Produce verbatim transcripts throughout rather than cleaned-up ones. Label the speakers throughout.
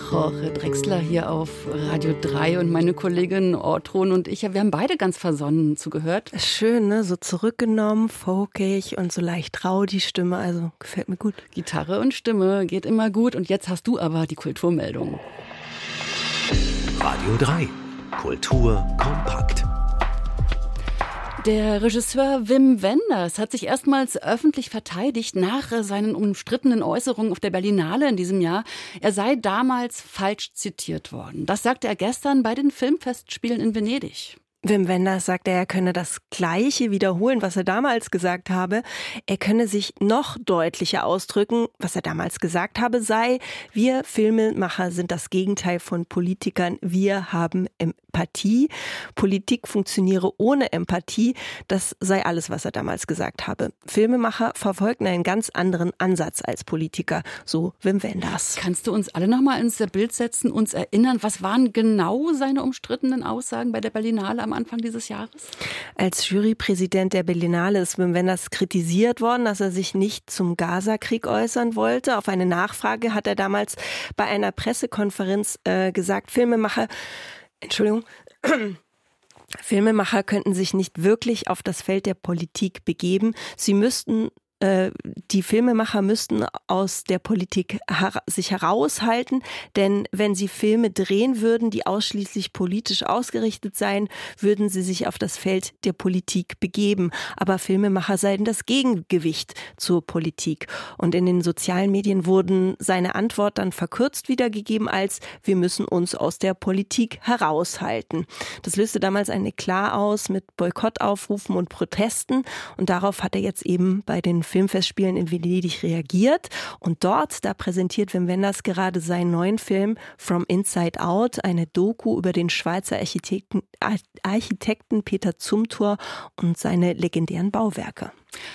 Speaker 1: Jorge Drexler hier auf Radio drei und meine Kollegin Ortrun und ich, wir haben beide ganz versonnen zugehört.
Speaker 2: Schön, ne? So zurückgenommen, folkig und so leicht rau die Stimme, also gefällt mir gut.
Speaker 1: Gitarre und Stimme geht immer gut und jetzt hast du aber die Kulturmeldung.
Speaker 3: Radio drei, Kultur kompakt.
Speaker 1: Der Regisseur Wim Wenders hat sich erstmals öffentlich verteidigt nach seinen umstrittenen Äußerungen auf der Berlinale in diesem Jahr. Er sei damals falsch zitiert worden. Das sagte er gestern bei den Filmfestspielen in Venedig.
Speaker 2: Wim Wenders sagte, er könne das Gleiche wiederholen, was er damals gesagt habe. Er könne sich noch deutlicher ausdrücken. Was er damals gesagt habe, sei, wir Filmemacher sind das Gegenteil von Politikern. Wir haben Empathie. Politik funktioniere ohne Empathie. Das sei alles, was er damals gesagt habe. Filmemacher verfolgen einen ganz anderen Ansatz als Politiker, so Wim Wenders.
Speaker 1: Kannst du uns alle noch mal ins Bild setzen, uns erinnern, was waren genau seine umstrittenen Aussagen bei der Berlinale am Anfang dieses Jahres?
Speaker 2: Als Jurypräsident der Berlinale ist Wim Wenders kritisiert worden, dass er sich nicht zum Gaza-Krieg äußern wollte. Auf eine Nachfrage hat er damals bei einer Pressekonferenz äh, gesagt, Filmemacher, Entschuldigung, Filmemacher könnten sich nicht wirklich auf das Feld der Politik begeben. Sie müssten Die Filmemacher müssten aus der Politik her- sich heraushalten, denn wenn sie Filme drehen würden, die ausschließlich politisch ausgerichtet seien, würden sie sich auf das Feld der Politik begeben. Aber Filmemacher seien das Gegengewicht zur Politik. Und in den sozialen Medien wurden seine Antwort dann verkürzt wiedergegeben als, wir müssen uns aus der Politik heraushalten. Das löste damals ein Eklat aus mit Boykottaufrufen und Protesten und darauf hat er jetzt eben bei den Filmfestspielen in Venedig reagiert und dort, da präsentiert Wim Wenders gerade seinen neuen Film From Inside Out, eine Doku über den Schweizer Architekten, Architekten Peter Zumthor und seine legendären Bauwerke.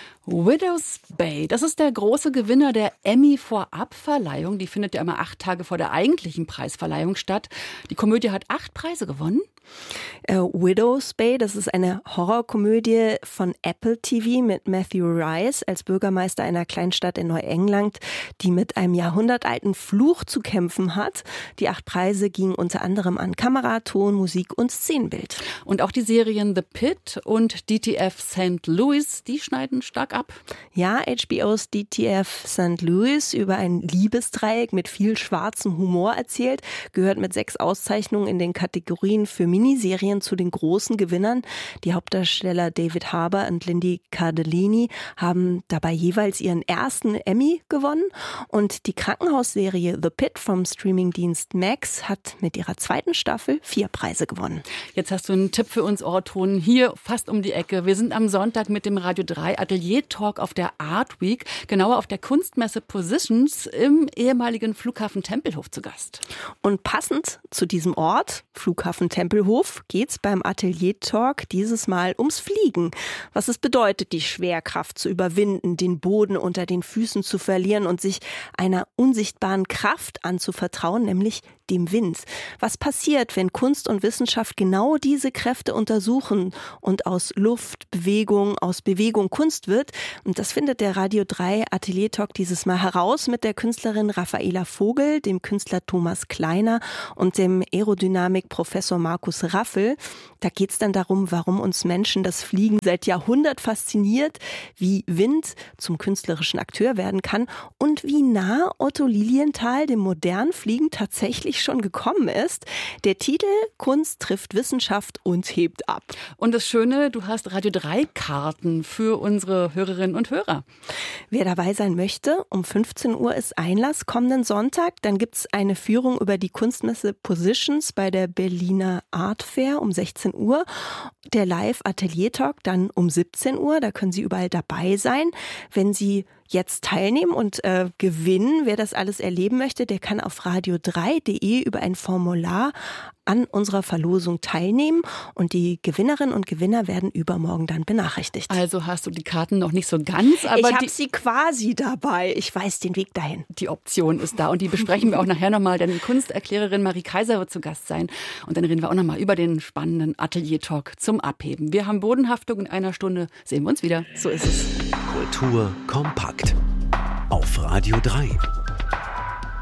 Speaker 1: Widow's Bay, das ist der große Gewinner der Emmy-Vorabverleihung. Die findet ja immer acht Tage vor der eigentlichen Preisverleihung statt. Die Komödie hat acht Preise gewonnen.
Speaker 2: Äh, Widow's Bay, das ist eine Horrorkomödie von Apple T V mit Matthew Rice als Bürgermeister einer Kleinstadt in Neuengland, die mit einem jahrhundertalten Fluch zu kämpfen hat. Die acht Preise gingen unter anderem an Kamera, Ton, Musik und Szenenbild.
Speaker 1: Und auch die Serien The Pit und D T F Sankt Louis, die schneiden stark ab.
Speaker 2: Ja, H B O's D T F Sankt Louis über ein Liebesdreieck mit viel schwarzem Humor erzählt, gehört mit sechs Auszeichnungen in den Kategorien für Miniserien zu den großen Gewinnern. Die Hauptdarsteller David Harbour und Lindy Cardellini haben dabei jeweils ihren ersten Emmy gewonnen und die Krankenhausserie The Pit vom Streamingdienst Max hat mit ihrer zweiten Staffel vier Preise gewonnen.
Speaker 1: Jetzt hast du einen Tipp für uns, Orton, hier fast um die Ecke. Wir sind am Sonntag mit dem Radio drei Atelier-Talk auf der Art Week, genauer auf der Kunstmesse Positions im ehemaligen Flughafen Tempelhof zu Gast.
Speaker 2: Und passend zu diesem Ort, Flughafen Tempelhof, geht's beim Atelier-Talk dieses Mal ums Fliegen. Was es bedeutet, die Schwerkraft zu überwinden, den Boden unter den Füßen zu verlieren und sich einer unsichtbaren Kraft anzuvertrauen, nämlich dem Wind. Was passiert, wenn Kunst und Wissenschaft genau diese Kräfte untersuchen und aus Luft, Bewegung, aus Bewegung Kunst wird? Und das findet der Radio drei Atelier Talk dieses Mal heraus mit der Künstlerin Raffaela Vogel, dem Künstler Thomas Kleiner und dem Aerodynamik-Professor Markus Raffel. Da geht es dann darum, warum uns Menschen das Fliegen seit Jahrhundert fasziniert, wie Wind zum künstlerischen Akteur werden kann und wie nah Otto Lilienthal dem modernen Fliegen tatsächlich schon gekommen ist. Der Titel Kunst trifft Wissenschaft und hebt ab.
Speaker 1: Und das Schöne, du hast Radio drei Karten für unsere Hörerinnen und Hörer.
Speaker 2: Wer dabei sein möchte, um fünfzehn Uhr ist Einlass kommenden Sonntag. Dann gibt es eine Führung über die Kunstmesse Positions bei der Berliner Art Fair um sechzehn Uhr. Der Live-Atelier-Talk dann um siebzehn Uhr. Da können Sie überall dabei sein. Wenn Sie jetzt teilnehmen und äh, gewinnen, wer das alles erleben möchte, der kann auf radio drei punkt de über ein Formular an unserer Verlosung teilnehmen und die Gewinnerinnen und Gewinner werden übermorgen dann benachrichtigt.
Speaker 1: Also hast du die Karten noch nicht so ganz, aber
Speaker 2: ich habe sie quasi dabei. Ich weiß den Weg dahin.
Speaker 1: Die Option ist da und die besprechen wir auch nachher nochmal, denn die Kunsterklärerin Marie Kaiser wird zu Gast sein und dann reden wir auch nochmal über den spannenden Atelier-Talk zum Abheben. Wir haben Bodenhaftung, in einer Stunde sehen wir uns wieder. So ist es.
Speaker 3: Kultur kompakt auf Radio drei.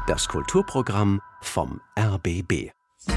Speaker 3: Das Kulturprogramm vom R B B.